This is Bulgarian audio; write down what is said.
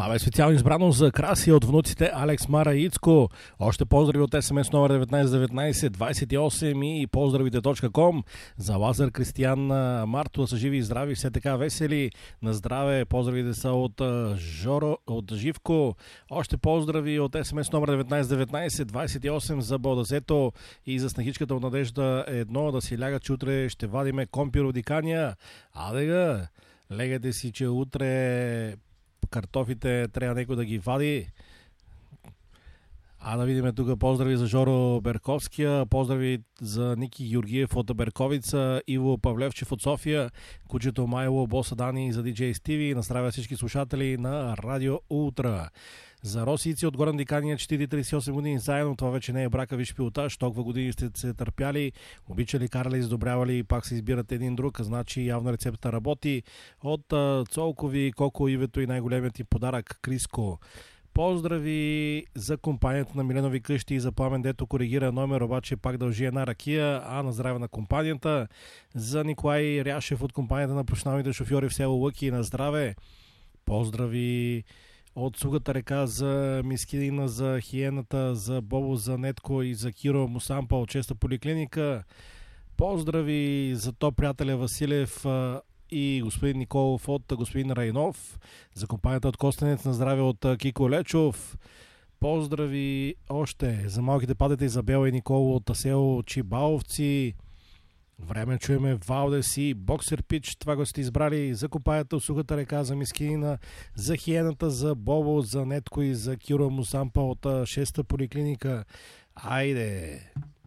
Това е специално избрано за Краси от внуците Алекс, Мара и Ицко. Още поздрави от СМС номер 1919 28 и поздравите.com за Лазар, Кристиян, Марто, да са живи и здрави, все така весели. На здраве, поздравите са от Жоро, от Живко. Още поздрави от СМС номер 1919 28 за Бодазето и за снахичката от Надежда едно да си лягат, че утре ще вадиме компиро дикания. Адега, легате си, че утре картофите трябва някой да ги вади. А да видим тук поздрави за Жоро Берковския, поздрави за Ники Георгиев от Берковица, Иво Павлевчев от София, Кучето Майло, Боса Дани за DJ Стиви, наздравя всички слушатели на Радио Ултра. За Росийци от Горен Дикания 4-38 години заедно, това вече не е брака, виж пилотаж, толкова години сте се търпяли, обичали, карали, издобрявали и пак се избират един друг, значи явно рецепта работи. От Цолкови, Коко, Ивето и най-големият ти подарък Криско. Поздрави за компанията на Миленови къщи и за Пламен, дето коригира номер, обаче пак дължи една ракия, а на здраве на компанията. За Николай Ряшев от компанията на професионалните шофьори в село Лъки на здраве. Поздрави от Сугата река за Мискина, за Хиената, за Бобо, за Нетко и за Киро Мусампа от честа поликлиника. Поздрави за то приятеля Василев и господин Николов от господин Райнов, за компанията от Костенец на здраве от Кико Лечов. Поздрави още за малките падета Изабела и Николо от село Чибаловци. Време чуеме Валдес и Боксер Пич, това го сте избрали за компанията от Сухата река, за Мискинина, за Хиената, за Бобо, за Нетко и за Киро Мусампа от 6-та поликлиника. Айде!